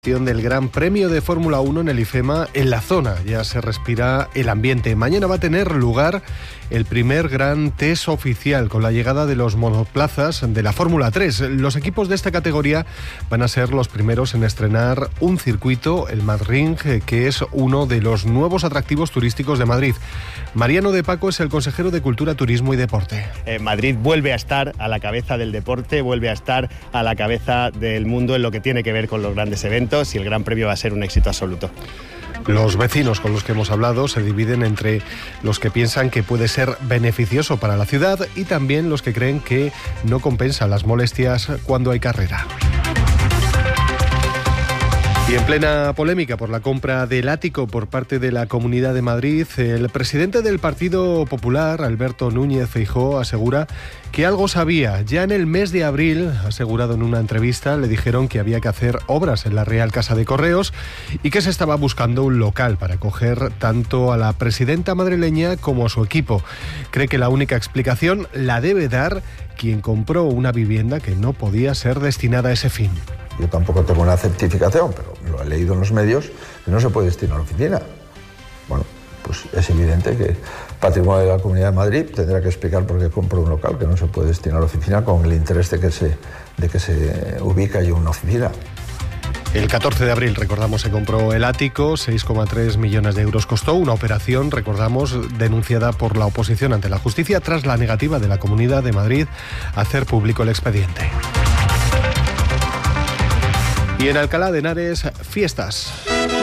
Del Gran Premio de Fórmula 1 en el IFEMA en la zona. Ya se respira el ambiente. Mañana va a tener lugar el primer gran test oficial con la llegada de los monoplazas de la Fórmula 3. Los equipos de esta categoría van a ser los primeros en estrenar un circuito, el Madrid, que es uno de los nuevos atractivos turísticos de Madrid. Mariano de Paco es el consejero de Cultura, Turismo y Deporte. Madrid vuelve a estar a la cabeza del deporte, vuelve a estar a la cabeza del mundo en lo que tiene que ver con los grandes eventos, y el Gran Premio va a ser un éxito absoluto. Los vecinos con los que hemos hablado se dividen entre los que piensan que puede ser beneficioso para la ciudad y también los que creen que no compensa las molestias cuando hay carrera. Y en plena polémica por la compra del ático por parte de la Comunidad de Madrid, el presidente del Partido Popular, Alberto Núñez Feijóo, asegura que algo sabía. Ya en el mes de abril, asegurado en una entrevista, le dijeron que había que hacer obras en la Real Casa de Correos y que se estaba buscando un local para acoger tanto a la presidenta madrileña como a su equipo. Cree que la única explicación la debe dar quien compró una vivienda que no podía ser destinada a ese fin. Yo tampoco tengo una certificación, pero lo he leído en los medios, que no se puede destinar a la oficina. Bueno, pues es evidente que Patrimonio de la Comunidad de Madrid tendrá que explicar por qué compró un local que no se puede destinar a la oficina con el interés de que se ubique allí una oficina. El 14 de abril, recordamos, se compró el ático, 6,3 millones de euros costó, una operación, recordamos, denunciada por la oposición ante la justicia tras la negativa de la Comunidad de Madrid a hacer público el expediente. Y en Alcalá de Henares, fiestas.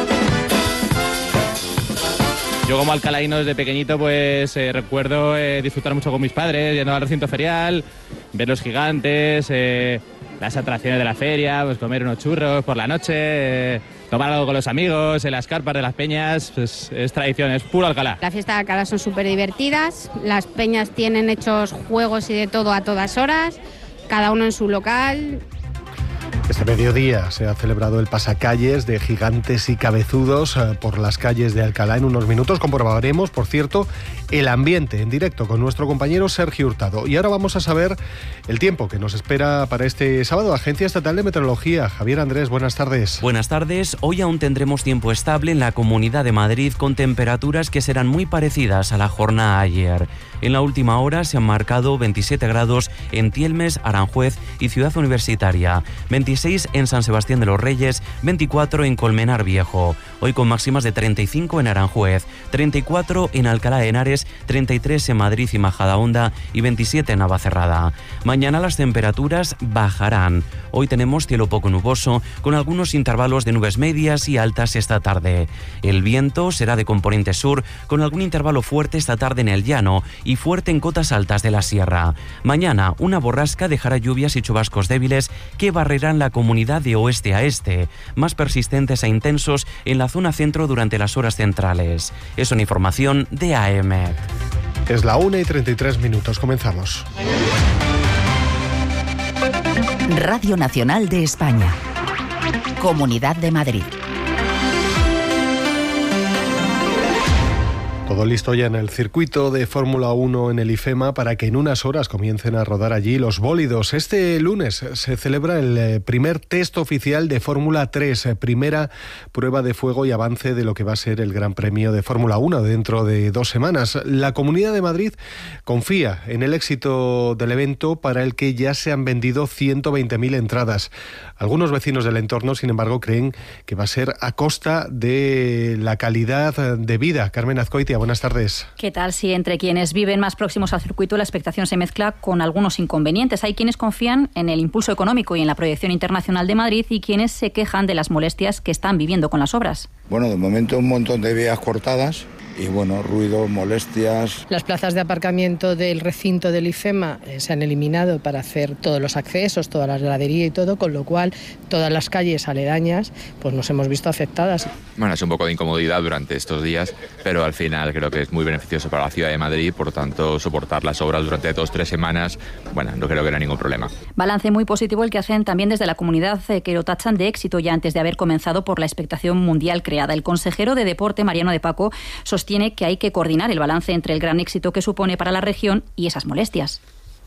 Yo como alcalaíno desde pequeñito pues recuerdo disfrutar mucho con mis padres, yendo al recinto ferial, ver los gigantes, las atracciones de la feria, pues comer unos churros por la noche, tomar algo con los amigos, en las carpas de las peñas, pues es tradición, es puro Alcalá. Las fiestas de Alcalá son súper divertidas, las peñas tienen hechos juegos y de todo a todas horas, cada uno en su local. Este mediodía se ha celebrado el pasacalles de gigantes y cabezudos por las calles de Alcalá. En unos minutos comprobaremos, por cierto, el ambiente en directo con nuestro compañero Sergio Hurtado. Y ahora vamos a saber el tiempo que nos espera para este sábado. Agencia Estatal de Meteorología. Javier Andrés, buenas tardes. Buenas tardes. Hoy aún tendremos tiempo estable en la Comunidad de Madrid con temperaturas que serán muy parecidas a la jornada ayer. En la última hora se han marcado 27 grados en Tielmes, Aranjuez y Ciudad Universitaria, 26 en San Sebastián de los Reyes, 24 en Colmenar Viejo. Hoy con máximas de 35 en Aranjuez, 34 en Alcalá de Henares, 33 en Madrid y Majadahonda y 27 en Navacerrada. Mañana las temperaturas bajarán. Hoy tenemos cielo poco nuboso, con algunos intervalos de nubes medias y altas esta tarde. El viento será de componente sur, con algún intervalo fuerte esta tarde en el llano y fuerte en cotas altas de la sierra. Mañana, una borrasca dejará lluvias y chubascos débiles que barrerán la comunidad de oeste a este, más persistentes e intensos en la zona centro durante las horas centrales. Es una información de AEMET. Es la 1:33. Comenzamos. Radio Nacional de España. Comunidad de Madrid. Todo listo ya en el circuito de Fórmula 1 en el IFEMA para que en unas horas comiencen a rodar allí los bólidos. Este lunes se celebra el primer test oficial de Fórmula 3, primera prueba de fuego y avance de lo que va a ser el Gran Premio de Fórmula 1 dentro de 2 semanas. La Comunidad de Madrid confía en el éxito del evento para el que ya se han vendido 120.000 entradas. Algunos vecinos del entorno, sin embargo, creen que va a ser a costa de la calidad de vida. Carmen Azcoitia, buenas tardes. ¿Qué tal? Si entre quienes viven más próximos al circuito la expectación se mezcla con algunos inconvenientes. Hay quienes confían en el impulso económico y en la proyección internacional de Madrid y quienes se quejan de las molestias que están viviendo con las obras. Bueno, de momento un montón de vías cortadas. Y bueno, ruido, molestias. Las plazas de aparcamiento del recinto del IFEMA se han eliminado para hacer todos los accesos, toda la gradería y todo, con lo cual todas las calles aledañas pues nos hemos visto afectadas. Bueno, es un poco de incomodidad durante estos días, pero al final creo que es muy beneficioso para la ciudad de Madrid, por tanto soportar las obras durante 2-3 semanas, bueno, no creo que haya ningún problema. Balance muy positivo el que hacen también desde la comunidad, que lo tachan de éxito ya antes de haber comenzado por la expectación mundial creada. El consejero de Deporte, Mariano de Paco, sostiene que hay que coordinar el balance entre el gran éxito que supone para la región y esas molestias.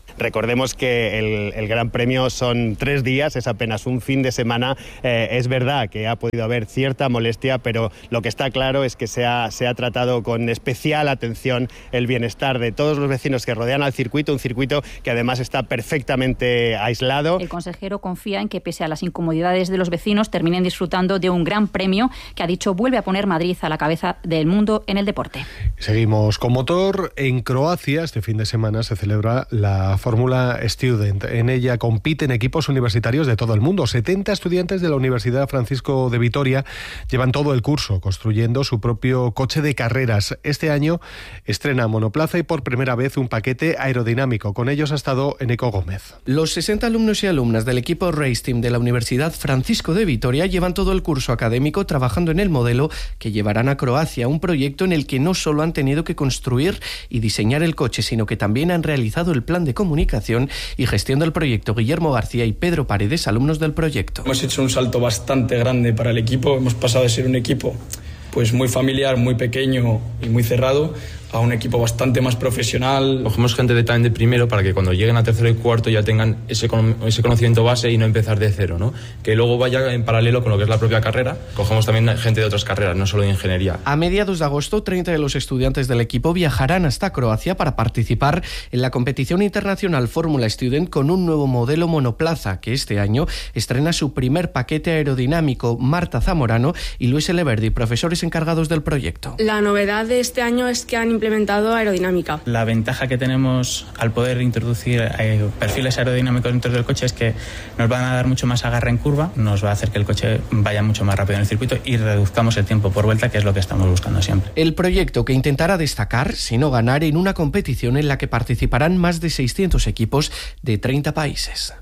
Recordemos que el Gran Premio son 3 días, es apenas un fin de semana. Es verdad que ha podido haber cierta molestia, pero lo que está claro es que se ha tratado con especial atención el bienestar de todos los vecinos que rodean al circuito, un circuito que además está perfectamente aislado. El consejero confía en que, pese a las incomodidades de los vecinos, terminen disfrutando de un Gran Premio que, ha dicho, vuelve a poner Madrid a la cabeza del mundo en el deporte. Seguimos con motor. En Croacia este fin de semana se celebra la Fórmula Student. En ella compiten equipos universitarios de todo el mundo. 70 estudiantes de la Universidad Francisco de Vitoria llevan todo el curso construyendo su propio coche de carreras. Este año estrena monoplaza y por primera vez un paquete aerodinámico. Con ellos ha estado Eneco Gómez. Los 60 alumnos y alumnas del equipo Race Team de la Universidad Francisco de Vitoria llevan todo el curso académico trabajando en el modelo que llevarán a Croacia, un proyecto en el que no solo han tenido que construir y diseñar el coche, sino que también han realizado el plan de comunicación y gestión del proyecto. Guillermo García y Pedro Paredes, alumnos del proyecto. Hemos hecho un salto bastante grande para el equipo. Hemos pasado de ser un equipo pues muy familiar, muy pequeño y muy cerrado, a un equipo bastante más profesional. Cogemos gente también de primero para que cuando lleguen a tercero y cuarto ya tengan ese conocimiento base y no empezar de cero, ¿no? Que luego vaya en paralelo con lo que es la propia carrera. Cogemos también gente de otras carreras, no solo de ingeniería. A mediados de agosto, 30 de los estudiantes del equipo viajarán hasta Croacia para participar en la competición internacional Fórmula Student con un nuevo modelo monoplaza que este año estrena su primer paquete aerodinámico. Marta Zamorano y Luis Eleverdi, profesores encargados del proyecto. La novedad de este año es que han implementado aerodinámica. La ventaja que tenemos al poder introducir perfiles aerodinámicos dentro del coche es que nos van a dar mucho más agarre en curva, nos va a hacer que el coche vaya mucho más rápido en el circuito y reduzcamos el tiempo por vuelta, que es lo que estamos buscando siempre. El proyecto que intentará destacar, si no ganar, en una competición en la que participarán más de 600 equipos de 30 países.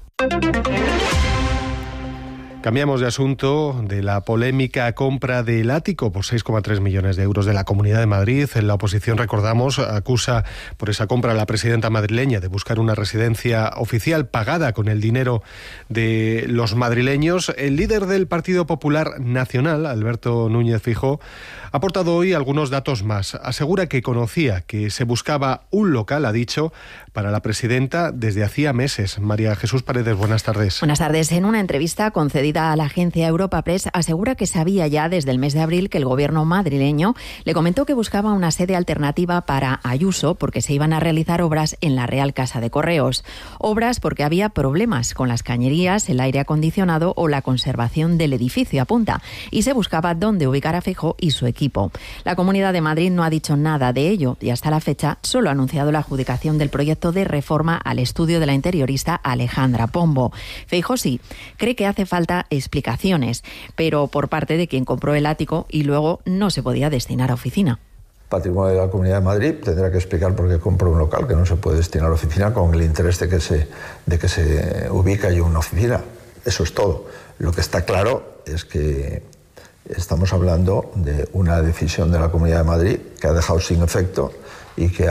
Cambiamos de asunto. De la polémica compra del ático por 6,3 millones de euros de la Comunidad de Madrid. La oposición, recordamos, acusa por esa compra a la presidenta madrileña de buscar una residencia oficial pagada con el dinero de los madrileños. El líder del Partido Popular Nacional, Alberto Núñez Feijóo, ha aportado hoy algunos datos más. Asegura que conocía que se buscaba un local, ha dicho, para la presidenta desde hacía meses. María Jesús Paredes, buenas tardes. Buenas tardes. En una entrevista concedida a la agencia Europa Press, asegura que sabía ya desde el mes de abril que el gobierno madrileño le comentó que buscaba una sede alternativa para Ayuso porque se iban a realizar obras en la Real Casa de Correos. Obras porque había problemas con las cañerías, el aire acondicionado o la conservación del edificio, apunta, y se buscaba dónde ubicar a Feijóo y su equipo. La Comunidad de Madrid no ha dicho nada de ello y hasta la fecha solo ha anunciado la adjudicación del proyecto de reforma al estudio de la interiorista Alejandra Pombo. Feijóo sí cree que hace falta explicaciones, pero por parte de quien compró el ático y luego no se podía destinar a oficina. Patrimonio de la Comunidad de Madrid tendrá que explicar por qué compró un local que no se puede destinar a oficina con el interés de que se ubique allí una oficina. Eso es todo. Lo que está claro es que estamos hablando de una decisión de la Comunidad de Madrid que ha dejado sin efecto y que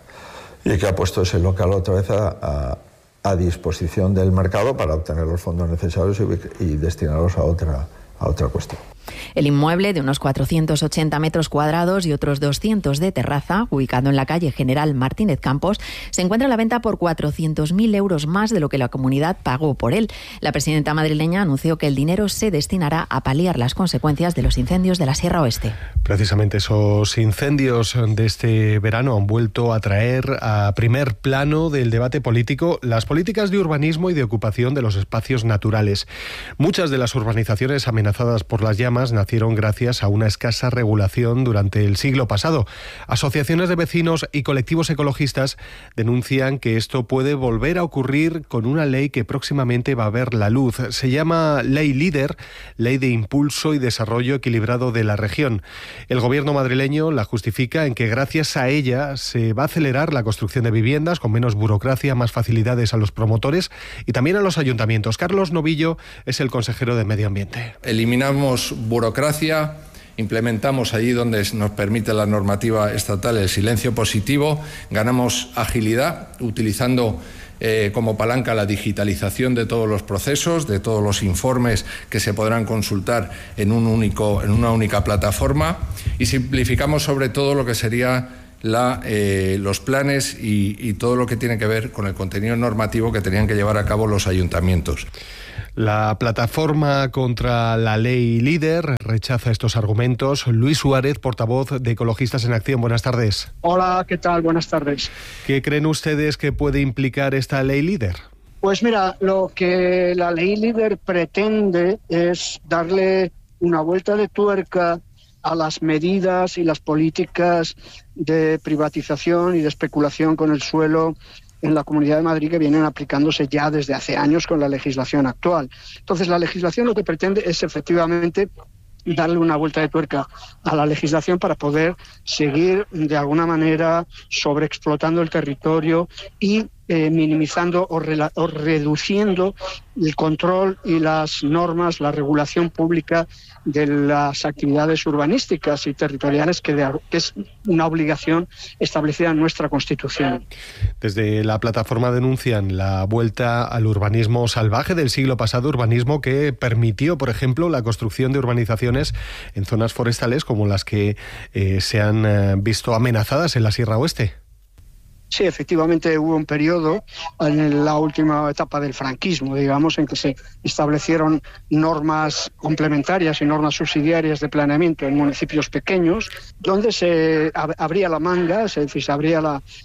ha puesto ese local otra vez a disposición del mercado para obtener los fondos necesarios y destinarlos a otra cuestión. El inmueble, de unos 480 metros cuadrados y otros 200 de terraza, ubicado en la calle General Martínez Campos, se encuentra a la venta por 400.000 euros más de lo que la comunidad pagó por él. La presidenta madrileña anunció que el dinero se destinará a paliar las consecuencias de los incendios de la Sierra Oeste. Precisamente esos incendios de este verano han vuelto a traer a primer plano del debate político las políticas de urbanismo y de ocupación de los espacios naturales. Muchas de las urbanizaciones amenazadas por las llamas nacieron gracias a una escasa regulación durante el siglo pasado. Asociaciones de vecinos y colectivos ecologistas denuncian que esto puede volver a ocurrir con una ley que próximamente va a ver la luz. Se llama Ley Líder, Ley de Impulso y Desarrollo Equilibrado de la Región. El gobierno madrileño la justifica en que gracias a ella se va a acelerar la construcción de viviendas con menos burocracia, más facilidades a los promotores y también a los ayuntamientos. Carlos Novillo es el consejero de Medio Ambiente. Eliminamos burocracia, implementamos allí donde nos permite la normativa estatal el silencio positivo, ganamos agilidad utilizando como palanca la digitalización de todos los procesos, de todos los informes que se podrán consultar en una única plataforma y simplificamos sobre todo lo que sería los planes y todo lo que tiene que ver con el contenido normativo que tenían que llevar a cabo los ayuntamientos. La plataforma contra la ley Leader rechaza estos argumentos. Luis Suárez, portavoz de Ecologistas en Acción. Buenas tardes. Hola, ¿qué tal? Buenas tardes. ¿Qué creen ustedes que puede implicar esta ley Leader? Pues mira, lo que la ley Leader pretende es darle una vuelta de tuerca a las medidas y las políticas de privatización y de especulación con el suelo en la Comunidad de Madrid que vienen aplicándose ya desde hace años con la legislación actual. Entonces, la legislación lo que pretende es efectivamente darle una vuelta de tuerca a la legislación para poder seguir de alguna manera sobreexplotando el territorio y minimizando o reduciendo el control y las normas, la regulación pública de las actividades urbanísticas y territoriales que es una obligación establecida en nuestra Constitución. Desde la plataforma denuncian la vuelta al urbanismo salvaje del siglo pasado, urbanismo que permitió, por ejemplo, la construcción de urbanizaciones en zonas forestales como las que se han visto amenazadas en la Sierra Oeste. Sí, efectivamente hubo un periodo en la última etapa del franquismo, digamos, en que se establecieron normas complementarias y normas subsidiarias de planeamiento en municipios pequeños, donde se abría la manga, se abría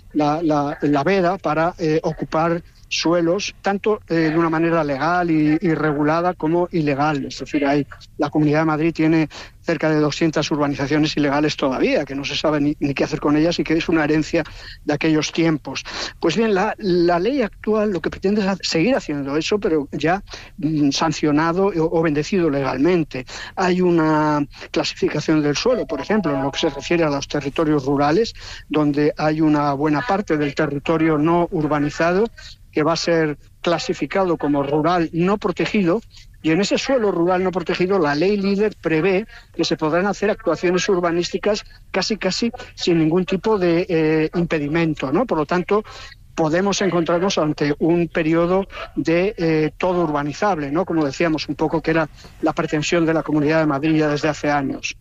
la veda para ocupar suelos, tanto de una manera legal y regulada como ilegal. Es decir, la Comunidad de Madrid tiene cerca de 200 urbanizaciones ilegales todavía, que no se sabe ni qué hacer con ellas y que es una herencia de aquellos tiempos. Pues bien, la ley actual lo que pretende es seguir haciendo eso, pero ya sancionado o bendecido legalmente. Hay una clasificación del suelo, por ejemplo, en lo que se refiere a los territorios rurales, donde hay una buena parte del territorio no urbanizado que va a ser clasificado como rural no protegido, y en ese suelo rural no protegido la ley Leader prevé que se podrán hacer actuaciones urbanísticas casi sin ningún tipo de impedimento, ¿no? Por lo tanto, podemos encontrarnos ante un periodo de todo urbanizable, ¿no? Como decíamos un poco que era la pretensión de la Comunidad de Madrid ya desde hace años.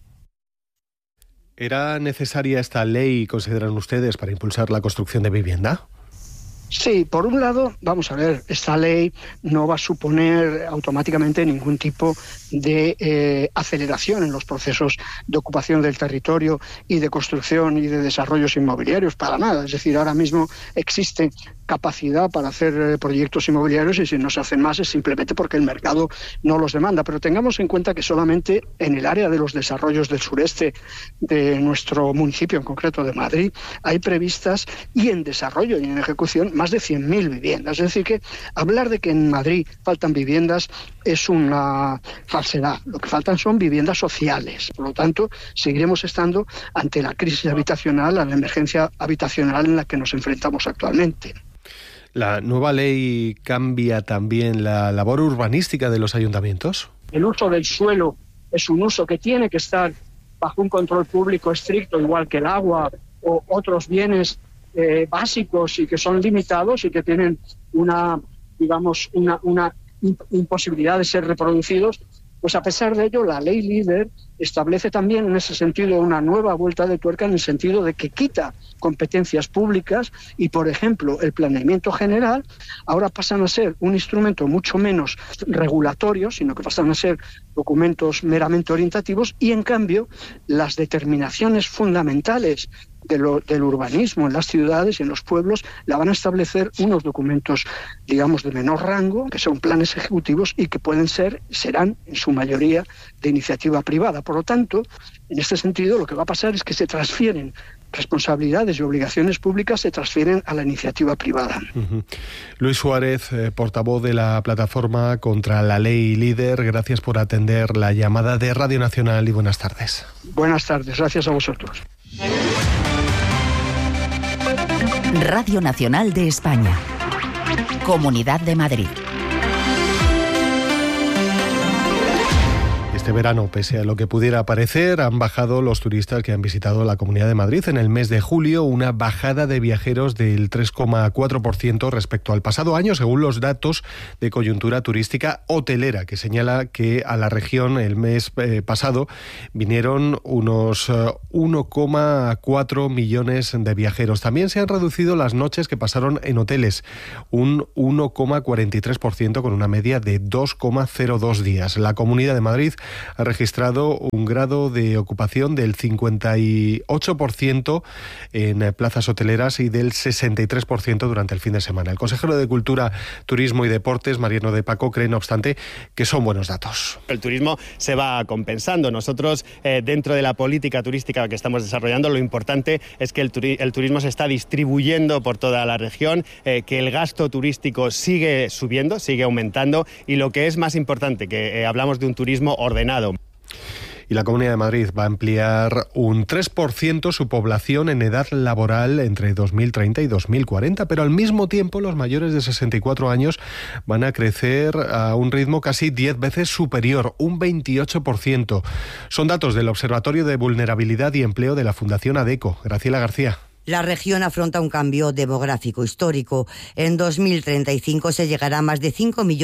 ¿Era necesaria esta ley, consideran ustedes, para impulsar la construcción de vivienda? Sí, por un lado, vamos a ver, esta ley no va a suponer automáticamente ningún tipo de aceleración en los procesos de ocupación del territorio y de construcción y de desarrollos inmobiliarios, para nada. Es decir, ahora mismo existe capacidad para hacer proyectos inmobiliarios y si no se hacen más es simplemente porque el mercado no los demanda. Pero tengamos en cuenta que solamente en el área de los desarrollos del sureste de nuestro municipio, en concreto de Madrid, hay previstas y en desarrollo y en ejecución más de 100.000 viviendas. Es decir, que hablar de que en Madrid faltan viviendas es una falsedad. Lo que faltan son viviendas sociales. Por lo tanto, seguiremos estando ante la crisis habitacional, a la emergencia habitacional en la que nos enfrentamos actualmente. ¿La nueva ley cambia también la labor urbanística de los ayuntamientos? El uso del suelo es un uso que tiene que estar bajo un control público estricto, igual que el agua o otros bienes básicos y que son limitados y que tienen una imposibilidad de ser reproducidos. Pues a pesar de ello, la ley Leader establece también en ese sentido una nueva vuelta de tuerca en el sentido de que quita competencias públicas y, por ejemplo, el planeamiento general ahora pasan a ser un instrumento mucho menos regulatorio, sino que pasan a ser documentos meramente orientativos y, en cambio, las determinaciones fundamentales del urbanismo en las ciudades y en los pueblos la van a establecer unos documentos, digamos, de menor rango, que son planes ejecutivos y que serán en su mayoría de iniciativa privada. Por lo tanto, en este sentido, lo que va a pasar es que se transfieren responsabilidades y obligaciones públicas, se transfieren a la iniciativa privada. Luis Suárez, portavoz de la plataforma contra la ley Leader, gracias por atender la llamada de Radio Nacional y buenas tardes. Buenas tardes, gracias a vosotros. Radio Nacional de España. Comunidad de Madrid. Este verano, pese a lo que pudiera parecer, han bajado los turistas que han visitado la Comunidad de Madrid. En el mes de julio, una bajada de viajeros del 3,4% respecto al pasado año, según los datos de coyuntura turística hotelera, que señala que a la región el mes pasado vinieron unos 1,4 millones de viajeros. También se han reducido las noches que pasaron en hoteles, un 1,43%, con una media de 2,02 días. La Comunidad de Madrid ha registrado un grado de ocupación del 58% en plazas hoteleras y del 63% durante el fin de semana. El consejero de Cultura, Turismo y Deportes, Mariano de Paco, cree, no obstante, que son buenos datos. El turismo se va compensando. Nosotros, dentro de la política turística que estamos desarrollando, lo importante es que el turismo se está distribuyendo por toda la región, que el gasto turístico sigue subiendo, sigue aumentando, y lo que es más importante, que hablamos de un turismo ordenado. Y la Comunidad de Madrid va a ampliar un 3% su población en edad laboral entre 2030 y 2040, pero al mismo tiempo los mayores de 64 años van a crecer a un ritmo casi 10 veces superior, un 28%. Son datos del Observatorio de Vulnerabilidad y Empleo de la Fundación ADECO. Graciela García. La región afronta un cambio demográfico histórico. En 2035 se llegará a más de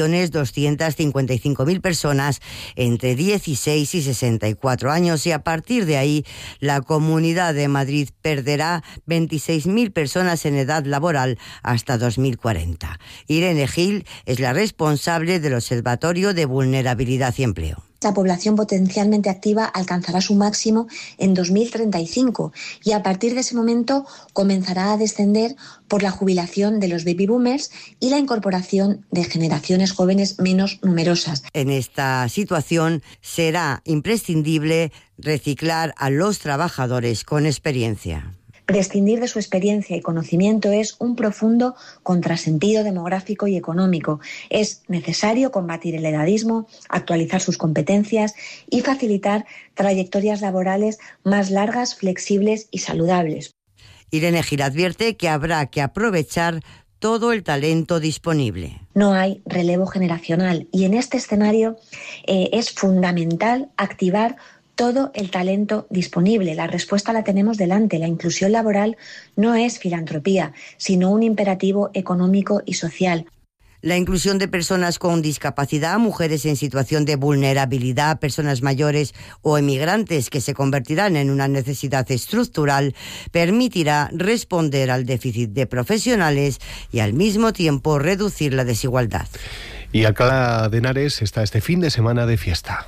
5.255.000 personas entre 16 y 64 años, y a partir de ahí la Comunidad de Madrid perderá 26.000 personas en edad laboral hasta 2040. Irene Gil es la responsable del Observatorio de Vulnerabilidad y Empleo. La población potencialmente activa alcanzará su máximo en 2035 y a partir de ese momento comenzará a descender por la jubilación de los baby boomers y la incorporación de generaciones jóvenes menos numerosas. En esta situación será imprescindible reciclar a los trabajadores con experiencia. Prescindir de su experiencia y conocimiento es un profundo contrasentido demográfico y económico. Es necesario combatir el edadismo, actualizar sus competencias y facilitar trayectorias laborales más largas, flexibles y saludables. Irene Gil advierte que habrá que aprovechar todo el talento disponible. No hay relevo generacional y en este escenario es fundamental activar todo el talento disponible. La respuesta la tenemos delante. La inclusión laboral no es filantropía, sino un imperativo económico y social. La inclusión de personas con discapacidad, mujeres en situación de vulnerabilidad, personas mayores o emigrantes que se convertirán en una necesidad estructural, permitirá responder al déficit de profesionales y al mismo tiempo reducir la desigualdad. Y Alcalá de Henares está este fin de semana de fiesta.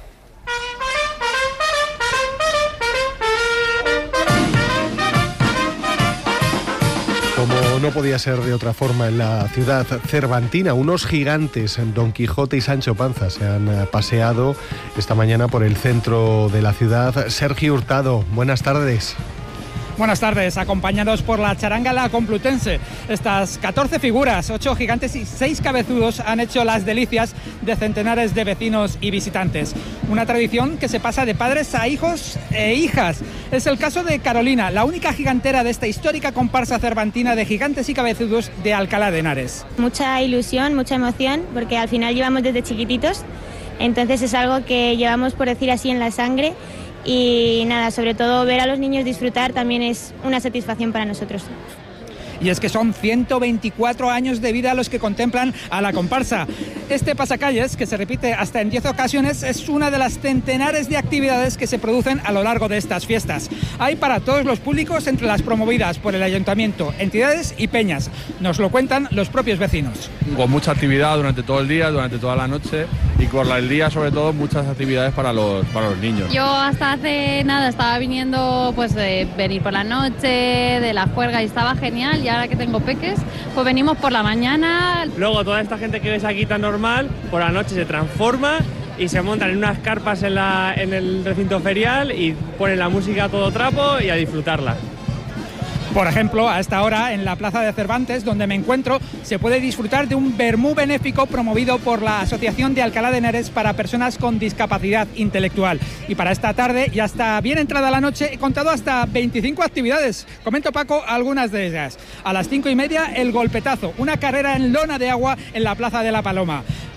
Como no podía ser de otra forma en la ciudad cervantina, unos gigantes, Don Quijote y Sancho Panza, se han paseado esta mañana por el centro de la ciudad. Sergio Hurtado, buenas tardes. Buenas tardes, acompañados por la charanga La Complutense. Estas 14 figuras, 8 gigantes y 6 cabezudos han hecho las delicias de centenares de vecinos y visitantes. Una tradición que se pasa de padres a hijos e hijas. Es el caso de Carolina, la única gigantera de esta histórica comparsa cervantina de gigantes y cabezudos de Alcalá de Henares. Mucha ilusión, mucha emoción, porque al final llevamos desde chiquititos, entonces es algo que llevamos, por decir así, en la sangre. Y nada, sobre todo ver a los niños disfrutar también es una satisfacción para nosotros. Y es que son 124 años de vida los que contemplan a la comparsa. Este pasacalles, que se repite hasta en 10 ocasiones, es una de las centenares de actividades que se producen a lo largo de estas fiestas. Hay para todos los públicos entre las promovidas por el ayuntamiento, entidades y peñas. Nos lo cuentan los propios vecinos. Con mucha actividad durante todo el día, durante toda la noche, y por el día sobre todo muchas actividades para los niños. Yo hasta hace nada estaba viniendo pues de venir por la noche, de la juerga, y estaba genial. Y ahora que tengo peques, pues venimos por la mañana. Luego toda esta gente que ves aquí tan normal, por la noche se transforma y se montan en unas carpas en el recinto ferial y ponen la música a todo trapo y a disfrutarla. Por ejemplo, a esta hora en la Plaza de Cervantes, donde me encuentro, se puede disfrutar de un vermú benéfico promovido por la Asociación de Alcalá de Henares para personas con discapacidad intelectual. Y para esta tarde, y hasta bien entrada la noche, he contado hasta 25 actividades. Comento, Paco, algunas de ellas. A las 5:30, el golpetazo, una carrera en lona de agua en la Plaza de la Paloma.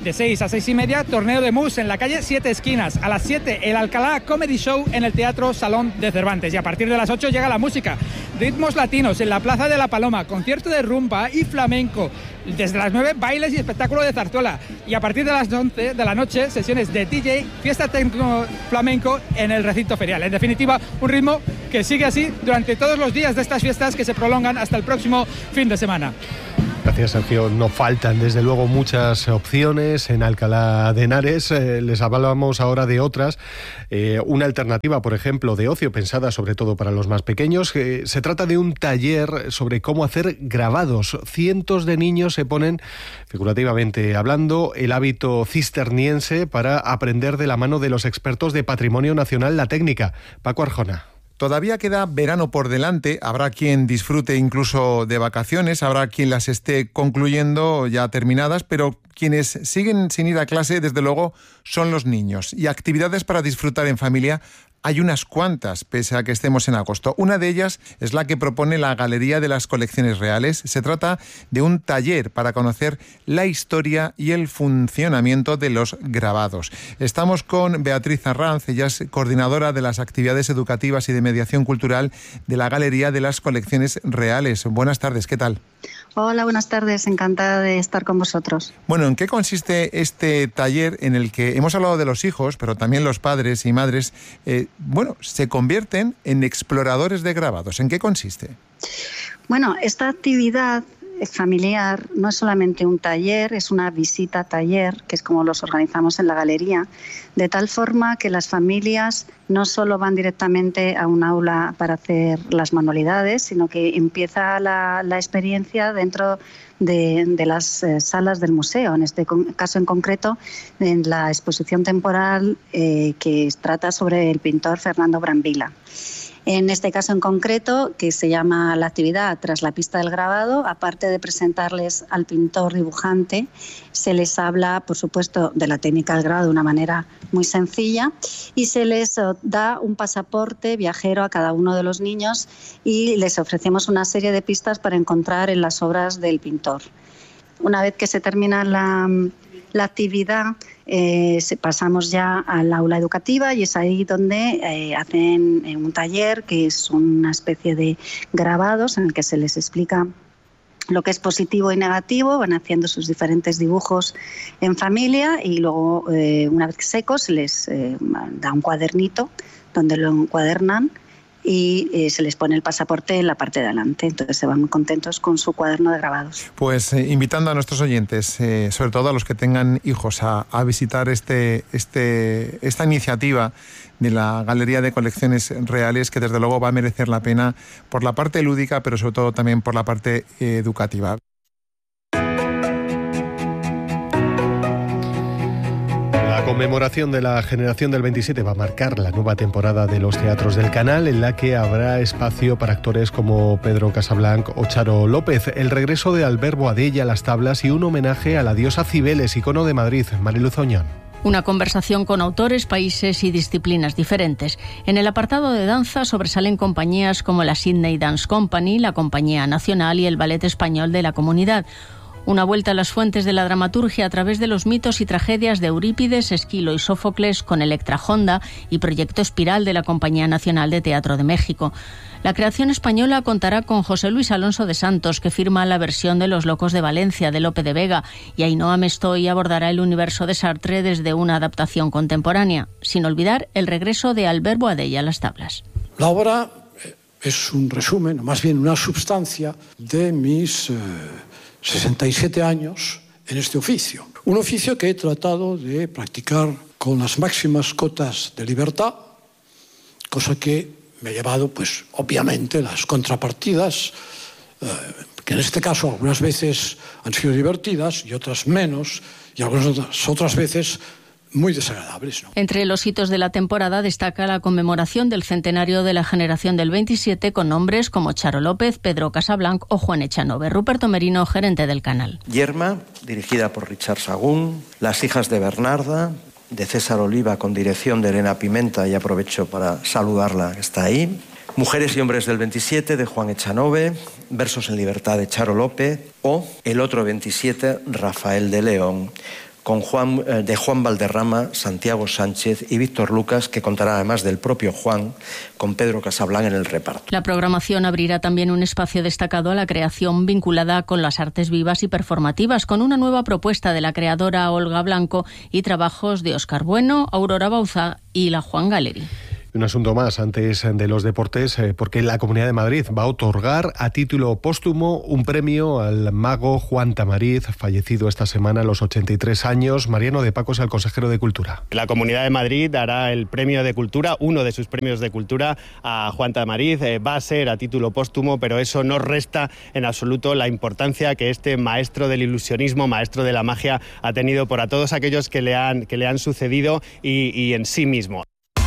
De 6 a 6 y media, torneo de mus en la calle Siete Esquinas. A las 7, el Alcalá Comedy Show en el Teatro Salón de Cervantes. Y a partir de las 8 llega la música. Ritmos latinos en la Plaza de la Paloma, concierto de rumba y flamenco. Desde las 9, bailes y espectáculo de zarzuela. Y a partir de las 11 de la noche, sesiones de DJ, fiesta tecno flamenco en el recinto ferial. En definitiva, un ritmo que sigue así durante todos los días de estas fiestas que se prolongan hasta el próximo fin de semana. Gracias, Sergio. No faltan, desde luego, muchas opciones en Alcalá de Henares. Les hablamos ahora de otras. Una alternativa, por ejemplo, de ocio, pensada sobre todo para los más pequeños. Se trata de un taller sobre cómo hacer grabados. Cientos de niños se ponen, figurativamente hablando, el hábito cisterniense para aprender de la mano de los expertos de Patrimonio Nacional la técnica. Paco Arjona. Todavía queda verano por delante, habrá quien disfrute incluso de vacaciones, habrá quien las esté concluyendo ya terminadas, pero quienes siguen sin ir a clase, desde luego, son los niños. Y actividades para disfrutar en familia hay unas cuantas, pese a que estemos en agosto. Una de ellas es la que propone la Galería de las Colecciones Reales. Se trata de un taller para conocer la historia y el funcionamiento de los grabados. Estamos con Beatriz Arranz, ella es coordinadora de las actividades educativas y de mediación cultural de la Galería de las Colecciones Reales. Buenas tardes, ¿qué tal? Hola, buenas tardes, encantada de estar con vosotros. Bueno, ¿en qué consiste este taller en el que hemos hablado de los hijos, pero también los padres y madres, se convierten en exploradores de grabados? ¿En qué consiste? Bueno, esta actividad familiar no es solamente un taller, es una visita taller, que es como los organizamos en la galería, de tal forma que las familias no solo van directamente a un aula para hacer las manualidades, sino que empieza la experiencia dentro de las salas del museo. En este caso en concreto, en la exposición temporal que trata sobre el pintor Fernando Brambilla. En este caso en concreto, que se llama la actividad Tras la pista del grabado, aparte de presentarles al pintor dibujante, se les habla, por supuesto, de la técnica del grabado de una manera muy sencilla y se les da un pasaporte viajero a cada uno de los niños y les ofrecemos una serie de pistas para encontrar en las obras del pintor. Una vez que se termina la actividad, pasamos ya al aula educativa y es ahí donde hacen un taller que es una especie de grabados en el que se les explica lo que es positivo y negativo, van haciendo sus diferentes dibujos en familia y luego, una vez secos, se les da un cuadernito donde lo encuadernan y se les pone el pasaporte en la parte de adelante. Entonces se van muy contentos con su cuaderno de grabados. Pues invitando a nuestros oyentes, sobre todo a los que tengan hijos, a visitar esta iniciativa de la Galería de Colecciones Reales, que desde luego va a merecer la pena por la parte lúdica, pero sobre todo también por la parte educativa. La conmemoración de la generación del 27 va a marcar la nueva temporada de los teatros del Canal, en la que habrá espacio para actores como Pedro Casablanc o Charo López, el regreso de Albert Boadella a las tablas y un homenaje a la diosa Cibeles, icono de Madrid. Mariluz Oñón. Una conversación con autores, países y disciplinas diferentes. En el apartado de danza sobresalen compañías como la Sydney Dance Company, la Compañía Nacional y el Ballet Español de la Comunidad. Una vuelta a las fuentes de la dramaturgia a través de los mitos y tragedias de Eurípides, Esquilo y Sófocles con Electra Honda y Proyecto Espiral de la Compañía Nacional de Teatro de México. La creación española contará con José Luis Alonso de Santos, que firma la versión de Los Locos de Valencia, de Lope de Vega, y Ainhoa Mestoy abordará el universo de Sartre desde una adaptación contemporánea, sin olvidar el regreso de Albert Boadella a las tablas. La obra es un resumen, más bien una substancia de mis 67 años en este oficio. Un oficio que he tratado de practicar con las máximas cotas de libertad, cosa que me ha llevado, pues, obviamente, las contrapartidas, que en este caso algunas veces han sido divertidas y otras menos, y algunas otras veces muy desagradables, ¿no? Entre los hitos de la temporada destaca la conmemoración del centenario de la generación del 27 con nombres como Charo López, Pedro Casablanc o Juan Echanove. Ruperto Merino, gerente del canal. Yerma, dirigida por Richard Sagún, Las hijas de Bernarda, de César Oliva, con dirección de Elena Pimenta, y aprovecho para saludarla, que está ahí. Mujeres y hombres del 27, de Juan Echanove, Versos en libertad, de Charo López, o El otro 27, Rafael de León, de Juan Valderrama, Santiago Sánchez y Víctor Lucas, que contará además del propio Juan con Pedro Casablanc en el reparto. La programación abrirá también un espacio destacado a la creación vinculada con las artes vivas y performativas, con una nueva propuesta de la creadora Olga Blanco y trabajos de Óscar Bueno, Aurora Bauza y la Juan Gallery. Un asunto más antes de los deportes, porque la Comunidad de Madrid va a otorgar a título póstumo un premio al mago Juan Tamariz, fallecido esta semana a los 83 años. Mariano de Paco es el consejero de Cultura. La Comunidad de Madrid dará el premio de Cultura, uno de sus premios de Cultura, a Juan Tamariz. Va a ser a título póstumo, pero eso no resta en absoluto la importancia que este maestro del ilusionismo, maestro de la magia, ha tenido para todos aquellos que le han sucedido y en sí mismo.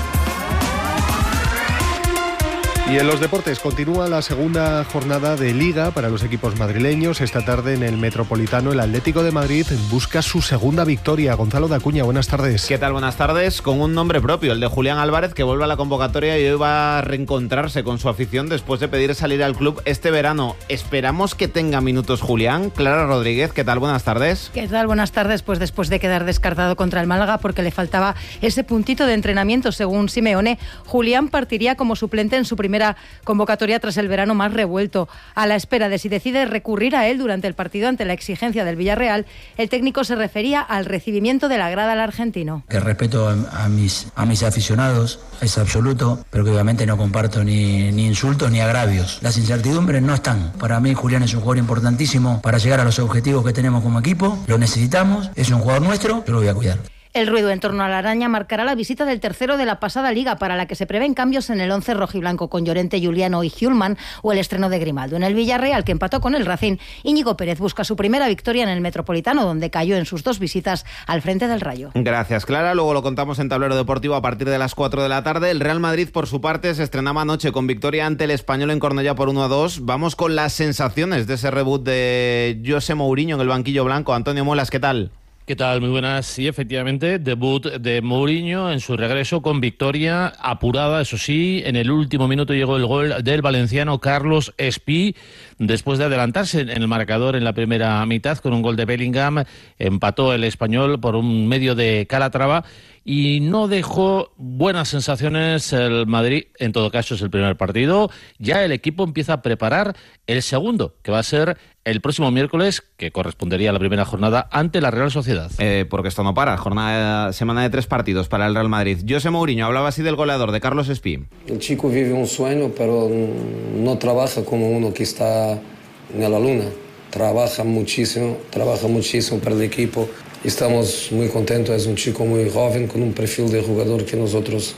Y en los deportes continúa la segunda jornada de Liga para los equipos madrileños. Esta tarde en el Metropolitano el Atlético de Madrid busca su segunda victoria. Gonzalo de Acuña, buenas tardes. ¿Qué tal? Buenas tardes. Con un nombre propio, el de Julián Álvarez, que vuelve a la convocatoria y hoy va a reencontrarse con su afición después de pedir salir al club este verano. Esperamos que tenga minutos Julián. Clara Rodríguez, ¿qué tal? Buenas tardes. ¿Qué tal? Buenas tardes. Pues después de quedar descartado contra el Málaga porque le faltaba ese puntito de entrenamiento, según Simeone, Julián partiría como suplente en su primera convocatoria tras el verano más revuelto. A la espera de si decide recurrir a él durante el partido ante la exigencia del Villarreal, el técnico se refería al recibimiento de la grada al argentino. El respeto a mis aficionados es absoluto, pero que obviamente no comparto ni insultos ni agravios. Las incertidumbres no están. Para mí Julián es un jugador importantísimo para llegar a los objetivos que tenemos como equipo. Lo necesitamos, es un jugador nuestro, yo lo voy a cuidar. El ruido en torno a la araña marcará la visita del tercero de la pasada Liga, para la que se prevén cambios en el 11 rojiblanco con Llorente, Juliano y Hjulman, o el estreno de Grimaldo. En el Villarreal, que empató con el Racing, Íñigo Pérez busca su primera victoria en el Metropolitano, donde cayó en sus dos visitas al frente del Rayo. Gracias, Clara. Luego lo contamos en Tablero Deportivo a partir de las 4 de la tarde. El Real Madrid, por su parte, se estrenaba anoche con victoria ante el Español en Cornellá por 1-2. Vamos con las sensaciones de ese reboot de José Mourinho en el banquillo blanco. Antonio Muelas, ¿qué tal? ¿Qué tal? Muy buenas. Sí, efectivamente, debut de Mourinho en su regreso con victoria apurada, eso sí. En el último minuto llegó el gol del valenciano Carlos Espí, después de adelantarse en el marcador en la primera mitad con un gol de Bellingham. Empató el Español por un medio de Calatrava y no dejó buenas sensaciones el Madrid. En todo caso, es el primer partido. Ya el equipo empieza a preparar el segundo, que va a ser el próximo miércoles, que correspondería a la primera jornada ante la Real Sociedad. Porque esto no para, semana de 3 partidos para el Real Madrid. José Mourinho hablaba así del goleador, de Carlos Espí. El chico vive un sueño, pero no trabaja como uno que está en la luna. Trabaja muchísimo para el equipo. Estamos muy contentos, es un chico muy joven, con un perfil de jugador que nosotros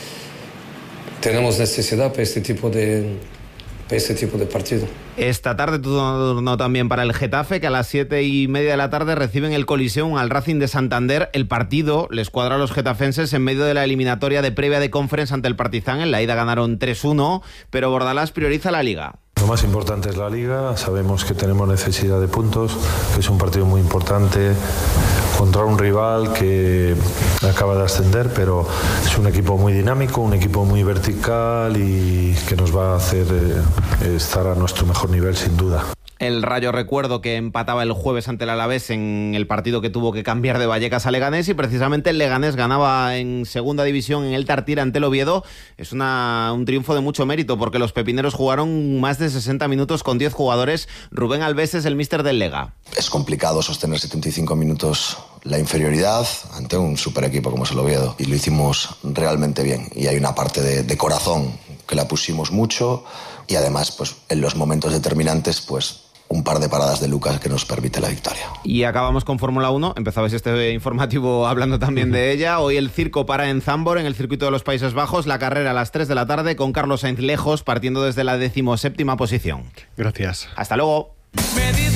tenemos necesidad para este tipo de partido. Esta tarde turno también para el Getafe, que a las 7:30 de la tarde reciben el Coliseum al Racing de Santander. El partido les cuadra a los getafenses en medio de la eliminatoria de previa de Conference ante el Partizan. En la ida ganaron 3-1, pero Bordalás prioriza la Liga. Lo más importante es la Liga. Sabemos que tenemos necesidad de puntos, que es un partido muy importante contra un rival que acaba de ascender, pero es un equipo muy dinámico, un equipo muy vertical y que nos va a hacer estar a nuestro mejor nivel, sin duda. El Rayo, recuerdo que empataba el jueves ante el Alavés en el partido que tuvo que cambiar de Vallecas a Leganés, y precisamente el Leganés ganaba en segunda división en el Tartiere ante el Oviedo. Es un triunfo de mucho mérito, porque los pepineros jugaron más de 60 minutos con 10 jugadores. Rubén Alves es el míster del Lega. Es complicado sostener 75 minutos la inferioridad ante un super equipo como es el Oviedo, y lo hicimos realmente bien, y hay una parte de corazón que la pusimos mucho, y además pues en los momentos determinantes pues un par de paradas de Lucas que nos permite la victoria. Y acabamos con Fórmula 1. Empezabais este informativo hablando también de ella. Hoy el circo para en Zandvoort, en el circuito de los Países Bajos. La carrera a las 3 de la tarde con Carlos Sainz lejos, partiendo desde la 17ª posición. Gracias. Hasta luego.